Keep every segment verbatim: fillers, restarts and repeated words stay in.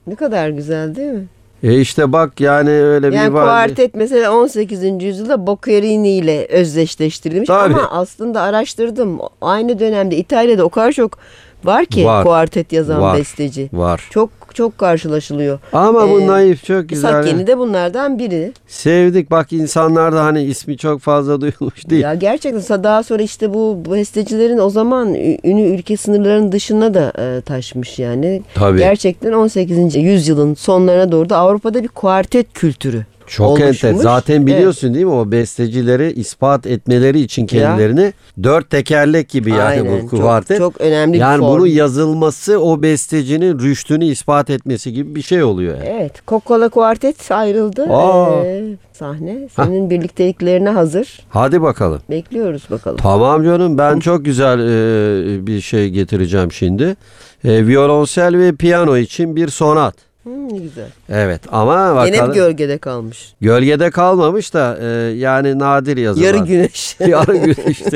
Ne kadar güzel değil mi? E işte bak yani öyle Yani bir var. kuartet mesela on sekizinci yüzyılda Boccherini ile özdeşleştirilmiş. Tabii. Ama aslında araştırdım. Aynı dönemde İtalya'da o kadar çok var ki Var. kuartet yazan Var. besteci. Var. Çok çok karşılaşılıyor. Ama bu Ee, naif çok güzel. Sakyeni de bunlardan biri. Sevdik bak, insanlar da hani ismi çok fazla duyulmuş değil. Ya gerçekten daha sonra işte bu bestecilerin o zaman ünü ülke sınırlarının dışına da e, taşmış yani. Tabii. Gerçekten on sekizinci yüzyılın sonlarına doğru da Avrupa'da bir kuartet kültürü Çok oluşmuş. enter. Zaten biliyorsun değil mi, o bestecileri ispat etmeleri için kendilerini ya. Dört tekerlek gibi yani. Aynen. Bu kuartet. Çok, çok önemli yani bir form. bunun yazılması o bestecinin rüştünü ispat etmesi gibi bir şey oluyor. Yani. Evet. Coca-Cola Kuartet ayrıldı. Ee, sahne. Senin Hah. birlikteliklerine hazır. Hadi bakalım. Bekliyoruz bakalım. Tamam canım, ben çok güzel e, bir şey getireceğim şimdi. E, violonsel ve piyano için bir sonat. Hmm, ne güzel. Evet ama bakalım. Yine bir gölgede kalmış. Gölgede kalmamış da e, yani nadir yazılan. Yarı güneş. Yarı güneşti.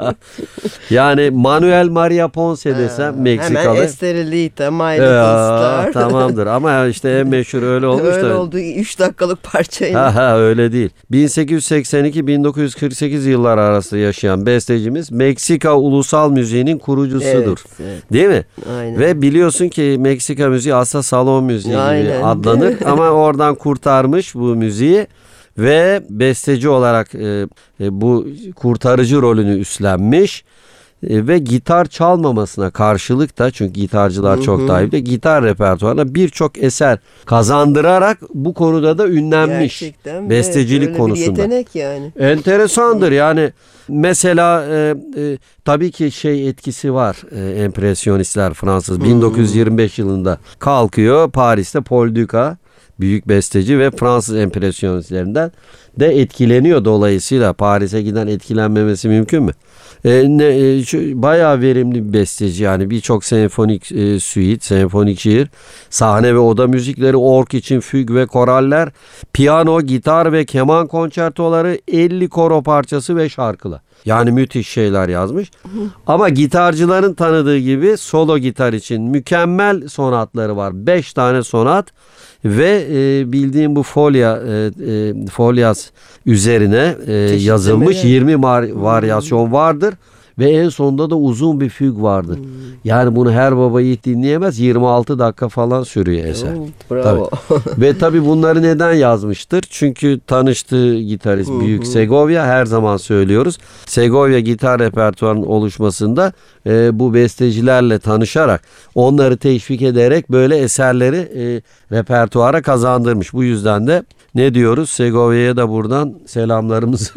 Yani Manuel Maria Ponce desem ha, Meksikalı. Hemen Esterelita, My Little Star. Tamamdır ama işte en meşhur öyle olmuş da. Öyle oldu, üç dakikalık parçayla. Ha ha öyle değil. bin sekiz yüz seksen iki bin dokuz yüz kırk sekiz yıllar arasında yaşayan bestecimiz Meksika ulusal müziğinin kurucusudur. Evet, evet. Değil mi? Aynen. Ve biliyorsun ki Meksika müziği aslında salon müziği Aynen. gibi adlanır ama oradan kurtarmış bu müziği ve besteci olarak e, e, bu kurtarıcı rolünü üstlenmiş. Ve gitar çalmamasına karşılık da, çünkü gitarcılar çok daha iyi de, gitar repertuarına birçok eser kazandırarak bu konuda da ünlenmiş. Gerçekten, bestecilik evet, konusunda. Bir yetenek yani. Enteresandır yani. Mesela e, e, tabii ki şey etkisi var. E, empresyonistler Fransız hmm. bin dokuz yüz yirmi beş yılında kalkıyor Paris'te, Paul Dukas büyük besteci ve Fransız empresyonistlerinden de etkileniyor, dolayısıyla Paris'e giden etkilenmemesi mümkün mü? E, ne, e, şu, bayağı verimli bir besteci yani, birçok senfonik e, suite, senfonik şiir, sahne ve oda müzikleri, ork için füg ve koraller, piyano, gitar ve keman konçertoları, elli koro parçası ve şarkılar. Yani müthiş şeyler yazmış. Ama gitarcıların tanıdığı gibi solo gitar için mükemmel sonatları var. Beş tane sonat ve e, bildiğim bu folya e, e, folyas üzerine e, yazılmış yirmi mar- varyasyon vardır. Ve en sonunda da uzun bir füg vardır. Hmm. Yani bunu her baba yiğit dinleyemez. yirmi altı dakika falan sürüyor eser. Oh, bravo. Tabii. Ve tabii bunları neden yazmıştır? Çünkü tanıştığı gitarist hmm. Büyük Segovia, her zaman söylüyoruz. Segovia gitar repertuarının oluşmasında e, bu bestecilerle tanışarak, onları teşvik ederek böyle eserleri e, repertuara kazandırmış. Bu yüzden de ne diyoruz? Segovia'ya da buradan selamlarımızı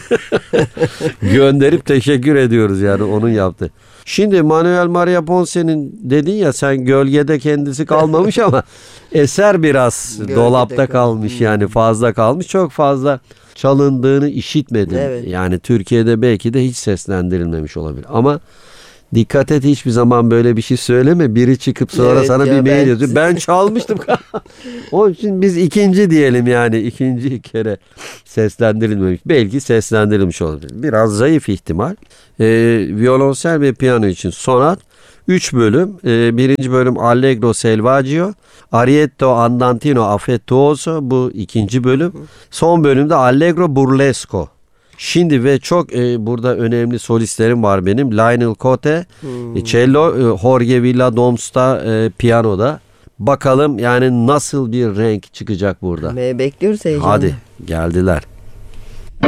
gönderip teşekkür ediyoruz yani, onun yaptı. Şimdi Manuel Maria Ponce'nin dedin ya sen, gölgede kendisi kalmamış ama eser biraz dolapta kalmış yani, fazla kalmış. Çok fazla çalındığını işitmedim. Evet. Yani Türkiye'de belki de hiç seslendirilmemiş olabilir ama dikkat et, hiçbir zaman böyle bir şey söyleme. Biri çıkıp sonra evet, sana ya bir mail ben... yazıyor. Ben çalmıştım. Onun için biz ikinci diyelim yani. İkinci kere seslendirilmemiş. Belki seslendirilmiş olabilir. Biraz zayıf ihtimal. Ee, violonsel ve piyano için sonat. Üç bölüm. Ee, birinci bölüm Allegro Selvaggio. Arietto Andantino Affettuoso. Bu ikinci bölüm. Son bölümde Allegro Burlesco. Şimdi ve çok e, burada önemli solistlerim var benim. Lionel Cote, hmm. cello, e, Jorge Villadoms'ta e, piyanoda. Bakalım yani nasıl bir renk çıkacak burada. Bekliyoruz heyecanla. Hadi geldiler.